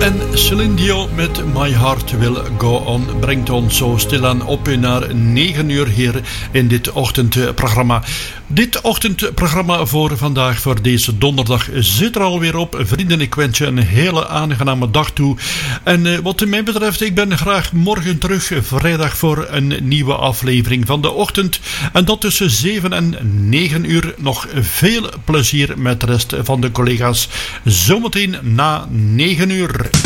En Celine Dion met My Heart Will Go On brengt ons zo stilaan op naar 9 uur hier in dit ochtendprogramma. Dit ochtendprogramma voor vandaag, voor deze donderdag, zit er alweer op. Vrienden, ik wens je een hele aangename dag toe. En wat mij betreft, ik ben graag morgen terug, vrijdag, voor een nieuwe aflevering van de ochtend. En dat tussen 7 en 9 uur. Nog veel plezier met de rest van de collega's. Zometeen na 9 uur.